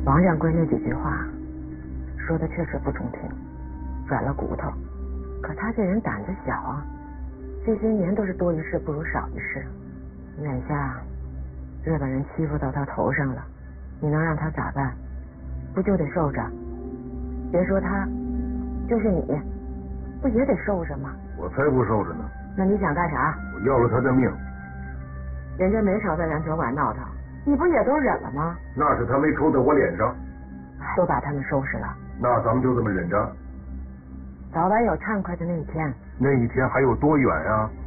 王掌柜那几句话说的确实不中听，软了骨头。可他这人胆子小啊，这些年都是多一事不如少一事。眼下日本人欺负到他头上了，你能让他咋办？不就得受着？别说他，就是你，不也得受着吗？ 我才不受着呢。 那你想干啥？ 我要了他的命。 人家没少在篮球馆闹腾，你不也都忍了吗？ 那是他没抽在我脸上。 都把他们收拾了， 那咱们就这么忍着。 早晚有畅快的那一天。 那一天还有多远啊？